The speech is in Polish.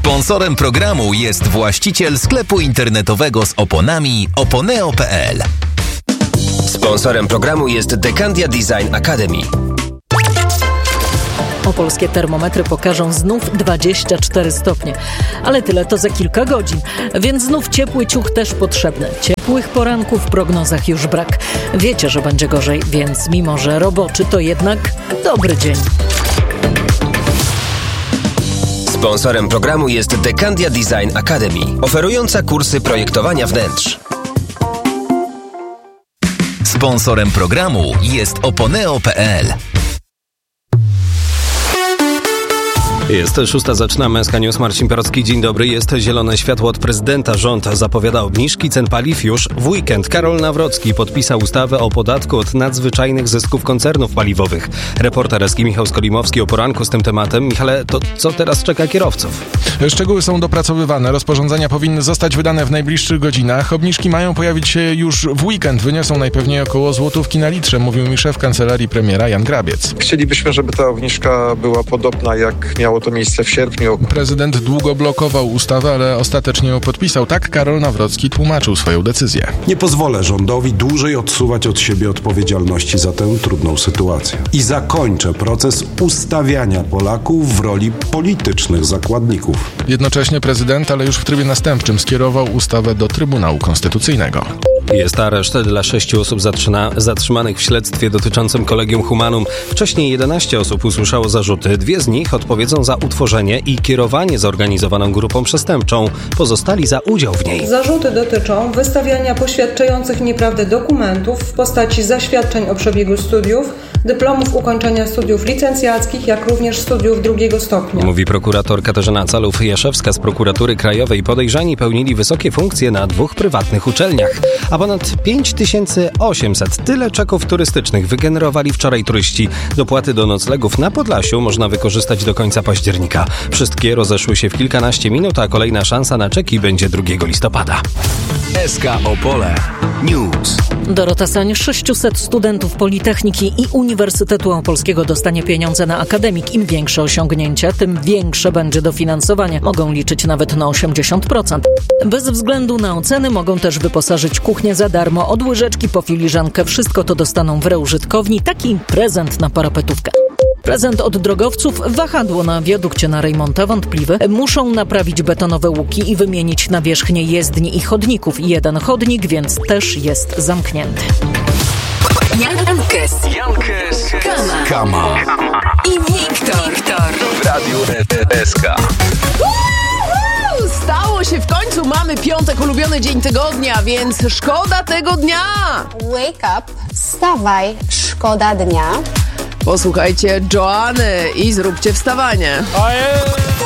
Sponsorem programu jest właściciel sklepu internetowego z oponami oponeo.pl. Sponsorem programu jest Decandia Design Academy. Opolskie termometry pokażą znów 24 stopnie. Ale tyle to za kilka godzin, więc znów ciepły ciuch też potrzebny. Ciepłych poranków w prognozach już brak. Wiecie, że będzie gorzej, więc mimo że roboczy, to jednak dobry dzień. Sponsorem programu jest Decandia Design Academy, oferująca kursy projektowania wnętrz. Sponsorem programu jest oponeo.pl. Jest 6, zaczynamy SK News. Marcin Piorowski, dzień dobry. Jest zielone światło od prezydenta. Rząd zapowiada obniżki cen paliw już w weekend. Karol Nawrocki podpisał ustawę o podatku od nadzwyczajnych zysków koncernów paliwowych. Reporter SK Michał Skolimowski o poranku z tym tematem. Michale, to co teraz czeka kierowców? Szczegóły są dopracowywane. Rozporządzenia powinny zostać wydane w najbliższych godzinach. Obniżki mają pojawić się już w weekend. Wyniosą najpewniej około złotówki na litrze, mówił mi szef kancelarii premiera Jan Grabiec. Chcielibyśmy, żeby ta obniżka była podobna, jak miało to miejsce w sierpniu. Prezydent długo blokował ustawę, ale ostatecznie ją podpisał. Tak Karol Nawrocki tłumaczył swoją decyzję. Nie pozwolę rządowi dłużej odsuwać od siebie odpowiedzialności za tę trudną sytuację. I zakończę proces ustawiania Polaków w roli politycznych zakładników. Jednocześnie prezydent, ale już w trybie następczym, skierował ustawę do Trybunału Konstytucyjnego. Jest areszt dla 6 osób zatrzymanych w śledztwie dotyczącym Collegium Humanum. Wcześniej 11 osób usłyszało zarzuty. 2 z nich odpowiedzą za utworzenie i kierowanie zorganizowaną grupą przestępczą. Pozostali za udział w niej. Zarzuty dotyczą wystawiania poświadczających nieprawdę dokumentów w postaci zaświadczeń o przebiegu studiów, dyplomów ukończenia studiów licencjackich, jak również studiów 2 stopnia. Mówi prokurator Katarzyna Calów-Jaszewska z Prokuratury Krajowej. Podejrzani pełnili wysokie funkcje na 2 prywatnych uczelniach. A ponad 5800 tyle czeków turystycznych wygenerowali wczoraj turyści. Dopłaty do noclegów na Podlasiu można wykorzystać do końca października. Wszystkie rozeszły się w kilkanaście minut, a kolejna szansa na czeki będzie 2 listopada. SK Opole News. Dorota Sań, 600 studentów Politechniki i Uniwersytetu Opolskiego dostanie pieniądze na akademik. Im większe osiągnięcia, tym większe będzie dofinansowanie. Mogą liczyć nawet na 80%. Bez względu na oceny mogą też wyposażyć kuchnię za darmo. Od łyżeczki po filiżankę wszystko to dostaną w reużytkowni. Taki prezent na parapetówkę. Prezent od drogowców. Wahadło na wiadukcie na Rejmonta wątpliwe. Muszą naprawić betonowe łuki i wymienić nawierzchnię jezdni i chodników. Jeden chodnik więc też jest zamknięty. Jankes, Kama i Wiktor w Radiu SK. Stało się w końcu, mamy piątek, ulubiony dzień tygodnia, więc szkoda tego dnia. Wake up, wstawaj, szkoda dnia. Posłuchajcie Joanny i zróbcie wstawanie.